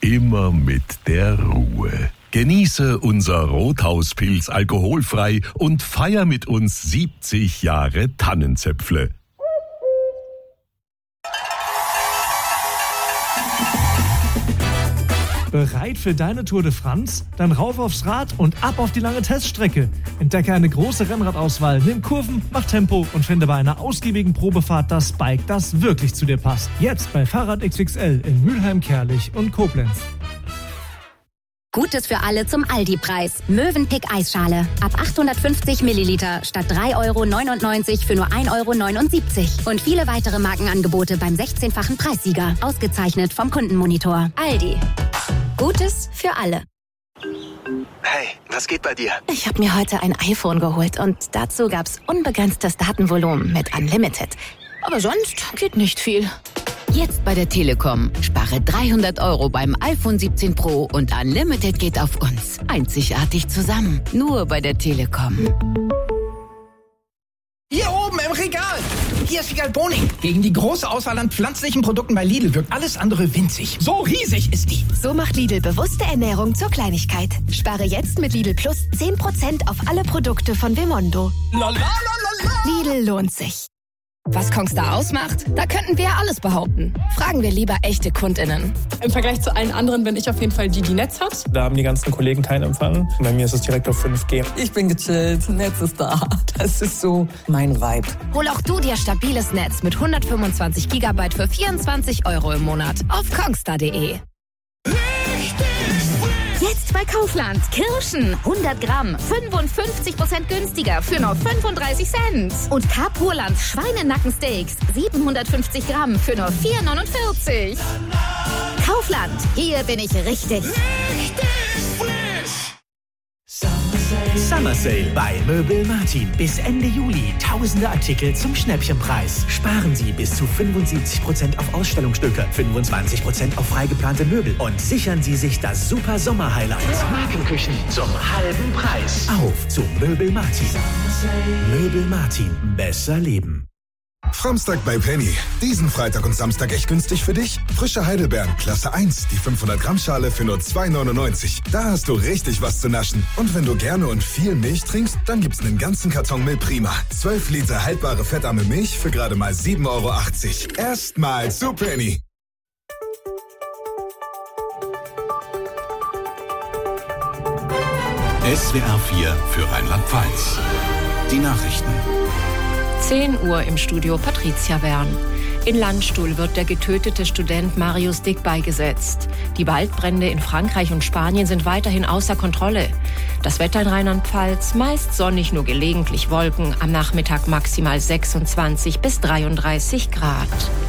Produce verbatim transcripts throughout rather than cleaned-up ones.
immer mit der Ruhe. Genieße unser Rothauspilz alkoholfrei und feier mit uns siebzig Jahre Tannenzäpfle. Bereit für deine Tour de France? Dann rauf aufs Rad und ab auf die lange Teststrecke. Entdecke eine große Rennradauswahl, nimm Kurven, mach Tempo und finde bei einer ausgiebigen Probefahrt das Bike, das wirklich zu dir passt. Jetzt bei Fahrrad X X L in Mülheim, Kerlich und Koblenz. Gutes für alle zum Aldi-Preis. Mövenpick Eisschale. Ab achthundertfünfzig Milliliter statt drei Euro neunundneunzig für nur ein Euro neunundsiebzig. Und viele weitere Markenangebote beim sechzehnfachen Preissieger. Ausgezeichnet vom Kundenmonitor. Aldi. Gutes für alle. Hey, was geht bei dir? Ich habe mir heute ein iPhone geholt und dazu gab's unbegrenztes Datenvolumen mit Unlimited. Aber sonst geht nicht viel. Jetzt bei der Telekom. Spare dreihundert Euro beim iPhone siebzehn Pro und Unlimited geht auf uns. Einzigartig zusammen. Nur bei der Telekom. Hier oben im Regal. Hier ist Regal Boning. Gegen die große Auswahl an pflanzlichen Produkten bei Lidl wirkt alles andere winzig. So riesig ist die. So macht Lidl bewusste Ernährung zur Kleinigkeit. Spare jetzt mit Lidl Plus zehn Prozent auf alle Produkte von Vemondo. Lidl lohnt sich. Was Kongstar ausmacht? Da könnten wir ja alles behaupten. Fragen wir lieber echte KundInnen. Im Vergleich zu allen anderen bin ich auf jeden Fall die, die Netz hat. Da haben die ganzen Kollegen keinen Empfang. Bei mir ist es direkt auf fünf G. Ich bin gechillt, Netz ist da. Das ist so mein Vibe. Hol auch du dir stabiles Netz mit hundertfünfundzwanzig Gigabyte für vierundzwanzig Euro im Monat auf kongstar punkt de. Jetzt bei Kaufland. Kirschen. hundert Gramm. fünfundfünfzig Prozent günstiger für nur fünfunddreißig Cent. Und Carpurland Schweinenackensteaks. siebenhundertfünfzig Gramm für nur vier neunundvierzig. Kaufland. Hier bin ich richtig. Richtig frisch. Summer Sale bei Möbel Martin. Bis Ende Juli tausende Artikel zum Schnäppchenpreis. Sparen Sie bis zu fünfundsiebzig Prozent auf Ausstellungsstücke, fünfundzwanzig Prozent auf frei geplante Möbel und sichern Sie sich das super Sommer-Highlight. Markenküchen zum halben Preis. Auf zu Möbel Martin. Möbel Martin. Besser leben. Samstag bei Penny. Diesen Freitag und Samstag echt günstig für dich? Frische Heidelbeeren, Klasse eins, die fünfhundert Gramm Schale für nur zwei neunundneunzig. Da hast du richtig was zu naschen. Und wenn du gerne und viel Milch trinkst, dann gibt's einen ganzen Karton Milch Prima. zwölf Liter haltbare fettarme Milch für gerade mal sieben Euro achtzig. Erstmal zu Penny. S W R vier für Rheinland-Pfalz. Die Nachrichten. zehn Uhr im Studio Patricia Wern. In Landstuhl wird der getötete Student Marius Dick beigesetzt. Die Waldbrände in Frankreich und Spanien sind weiterhin außer Kontrolle. Das Wetter in Rheinland-Pfalz meist sonnig, nur gelegentlich Wolken. Am Nachmittag maximal sechsundzwanzig bis dreiunddreißig Grad.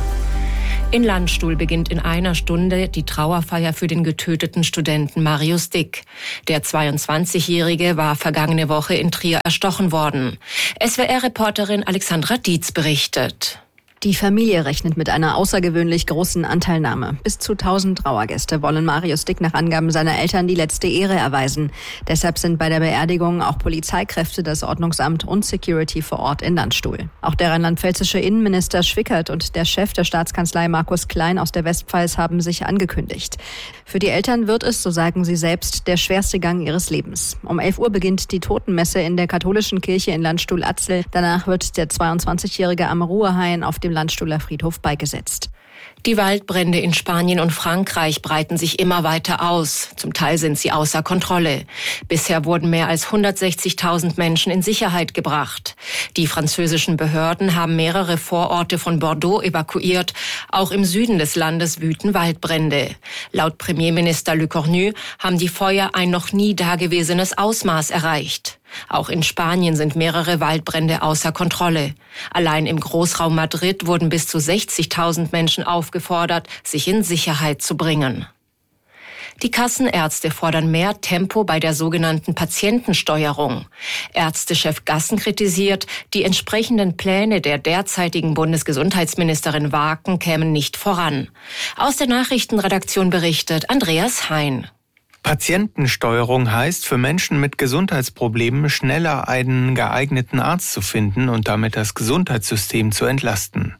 In Landstuhl beginnt in einer Stunde die Trauerfeier für den getöteten Studenten Marius Dick. Der zweiundzwanzigjährige war vergangene Woche in Trier erstochen worden. S W R-Reporterin Alexandra Dietz berichtet. Die Familie rechnet mit einer außergewöhnlich großen Anteilnahme. Bis zu tausend Trauergäste wollen Marius Dick nach Angaben seiner Eltern die letzte Ehre erweisen. Deshalb sind bei der Beerdigung auch Polizeikräfte, das Ordnungsamt und Security vor Ort in Landstuhl. Auch der rheinland-pfälzische Innenminister Schwickert und der Chef der Staatskanzlei Markus Klein aus der Westpfalz haben sich angekündigt. Für die Eltern wird es, so sagen sie selbst, der schwerste Gang ihres Lebens. Um elf Uhr beginnt die Totenmesse in der katholischen Kirche in Landstuhl-Atzel. Danach wird der zweiundzwanzigjährige am Ruhehain auf dem Landstuhler Friedhof beigesetzt. Die Waldbrände in Spanien und Frankreich breiten sich immer weiter aus. Zum Teil sind sie außer Kontrolle. Bisher wurden mehr als hundertsechzigtausend Menschen in Sicherheit gebracht. Die französischen Behörden haben mehrere Vororte von Bordeaux evakuiert. Auch im Süden des Landes wüten Waldbrände. Laut Premierminister Le Cornu haben die Feuer ein noch nie dagewesenes Ausmaß erreicht. Auch in Spanien sind mehrere Waldbrände außer Kontrolle. Allein im Großraum Madrid wurden bis zu sechzigtausend Menschen aufgefordert, sich in Sicherheit zu bringen. Die Kassenärzte fordern mehr Tempo bei der sogenannten Patientensteuerung. Ärztechef Gassen kritisiert, die entsprechenden Pläne der derzeitigen Bundesgesundheitsministerin Waken kämen nicht voran. Aus der Nachrichtenredaktion berichtet Andreas Hein. Patientensteuerung heißt, für Menschen mit Gesundheitsproblemen schneller einen geeigneten Arzt zu finden und damit das Gesundheitssystem zu entlasten.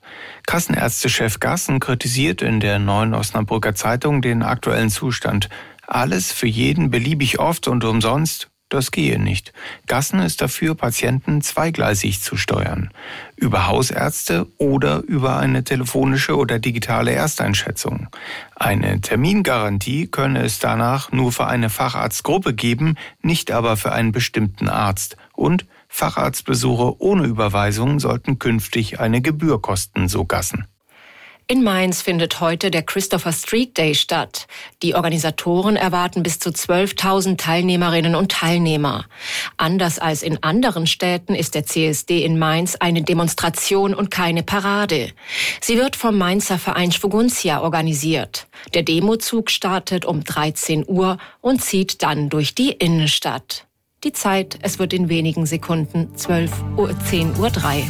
Kassenärztechef Gassen kritisiert in der Neuen Osnabrücker Zeitung den aktuellen Zustand. Alles für jeden beliebig oft und umsonst, das gehe nicht. Gassen ist dafür, Patienten zweigleisig zu steuern. Über Hausärzte oder über eine telefonische oder digitale Ersteinschätzung. Eine Termingarantie könne es danach nur für eine Facharztgruppe geben, nicht aber für einen bestimmten Arzt. Und Facharztbesuche ohne Überweisung sollten künftig eine Gebühr kosten, so Gassen. In Mainz findet heute der Christopher Street Day statt. Die Organisatoren erwarten bis zu zwölftausend Teilnehmerinnen und Teilnehmer. Anders als in anderen Städten ist der C S D in Mainz eine Demonstration und keine Parade. Sie wird vom Mainzer Verein Schwuguntia organisiert. Der Demozug startet um dreizehn Uhr und zieht dann durch die Innenstadt. Die Zeit, es wird in wenigen Sekunden zwölf Uhr, zehn Uhr drei.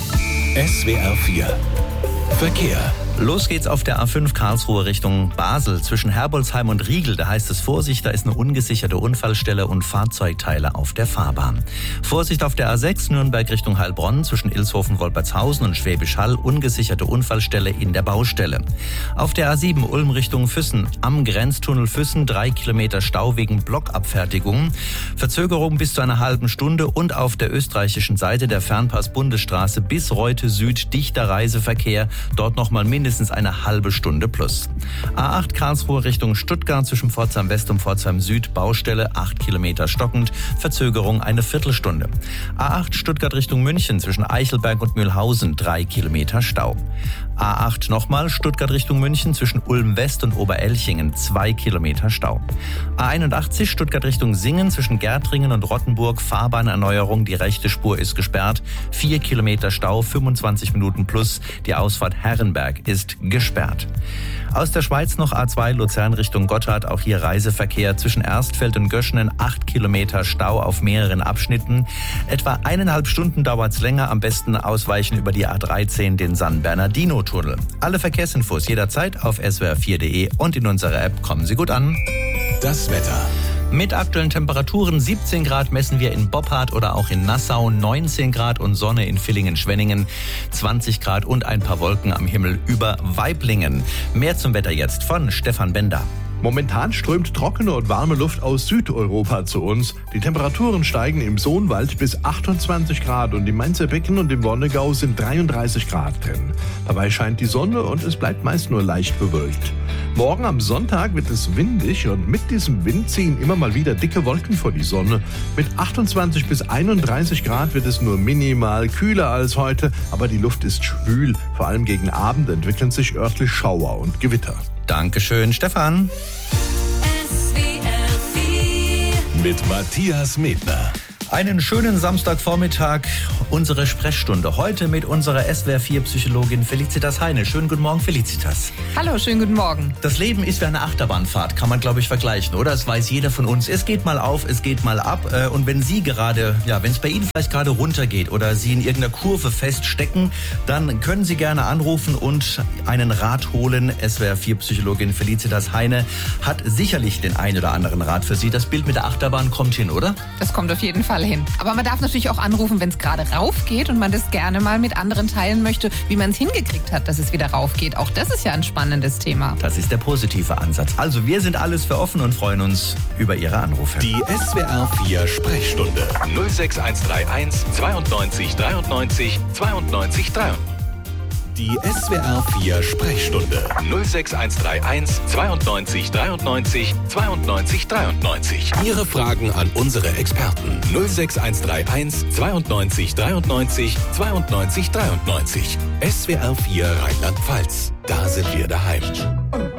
S W R vier Verkehr. Los geht's auf der A fünf Karlsruhe Richtung Basel. Zwischen Herbolzheim und Riegel, da heißt es Vorsicht, da ist eine ungesicherte Unfallstelle und Fahrzeugteile auf der Fahrbahn. Vorsicht auf der A sechs Nürnberg Richtung Heilbronn, zwischen Ilshofen-Wolpertshausen und Schwäbisch Hall, ungesicherte Unfallstelle in der Baustelle. Auf der A sieben Ulm Richtung Füssen, am Grenztunnel Füssen, drei Kilometer Stau wegen Blockabfertigung. Verzögerung bis zu einer halben Stunde und auf der österreichischen Seite der Fernpass-Bundesstraße bis Reute Süd dichter Reiseverkehr, dort nochmal mindestens mindestens eine halbe Stunde plus. A acht Karlsruhe Richtung Stuttgart zwischen Pforzheim West und Pforzheim Süd, Baustelle, acht Kilometer stockend, Verzögerung eine Viertelstunde. A acht Stuttgart Richtung München zwischen Eichelberg und Mühlhausen, drei Kilometer Stau. A acht nochmal Stuttgart Richtung München zwischen Ulm West und Oberelchingen, zwei Kilometer Stau. A einundachtzig Stuttgart Richtung Singen zwischen Gärtringen und Rottenburg, Fahrbahnerneuerung, die rechte Spur ist gesperrt, vier Kilometer Stau, fünfundzwanzig Minuten plus, die Ausfahrt Herrenberg ist gesperrt. Aus der Schweiz noch A zwei Luzern Richtung Gotthard, auch hier Reiseverkehr zwischen Erstfeld und Göschenen, acht Kilometer Stau auf mehreren Abschnitten. Etwa eineinhalb Stunden dauert's länger, am besten ausweichen über die A dreizehn, den San Bernardino-Tunnel. Alle Verkehrsinfos jederzeit auf s w r vier punkt d e und in unserer App. Kommen Sie gut an. Das Wetter. Mit aktuellen Temperaturen siebzehn Grad messen wir in Boppard oder auch in Nassau, neunzehn Grad und Sonne in Villingen-Schwenningen, zwanzig Grad und ein paar Wolken am Himmel über Waiblingen. Mehr zum Wetter jetzt von Stefan Bender. Momentan strömt trockene und warme Luft aus Südeuropa zu uns. Die Temperaturen steigen im Sohnwald bis achtundzwanzig Grad und im Mainzer Becken und im Wonnegau sind dreiunddreißig Grad drin. Dabei scheint die Sonne und es bleibt meist nur leicht bewölkt. Morgen am Sonntag wird es windig und mit diesem Wind ziehen immer mal wieder dicke Wolken vor die Sonne. Mit achtundzwanzig bis einunddreißig Grad wird es nur minimal kühler als heute, aber die Luft ist schwül. Vor allem gegen Abend entwickeln sich örtlich Schauer und Gewitter. Dankeschön, Stefan. Mit Matthias Medner. Einen schönen Samstagvormittag, unsere Sprechstunde. Heute mit unserer S W R vier Psychologin Felicitas Heine. Schönen guten Morgen, Felicitas. Hallo, schönen guten Morgen. Das Leben ist wie eine Achterbahnfahrt, kann man, glaube ich, vergleichen, oder? Das weiß jeder von uns. Es geht mal auf, es geht mal ab. Und wenn Sie gerade, ja, wenn es bei Ihnen vielleicht gerade runtergeht oder Sie in irgendeiner Kurve feststecken, dann können Sie gerne anrufen und einen Rat holen. S W R vier Psychologin Felicitas Heine hat sicherlich den einen oder anderen Rat für Sie. Das Bild mit der Achterbahn kommt hin, oder? Das kommt auf jeden Fall hin. Aber man darf natürlich auch anrufen, wenn es gerade rauf geht und man das gerne mal mit anderen teilen möchte, wie man es hingekriegt hat, dass es wieder rauf geht. Auch das ist ja ein spannendes Thema. Das ist der positive Ansatz. Also wir sind alles für offen und freuen uns über Ihre Anrufe. Die S W R vier Sprechstunde null sechs eins drei eins zweiundneunzig dreiundneunzig zweiundneunzig dreiundneunzig. Die S W R vier Sprechstunde null sechs eins drei eins zweiundneunzig dreiundneunzig zweiundneunzig dreiundneunzig. Ihre Fragen an unsere Experten null sechs eins drei eins zweiundneunzig dreiundneunzig zweiundneunzig dreiundneunzig. S W R vier Rheinland-Pfalz. Da sind wir daheim.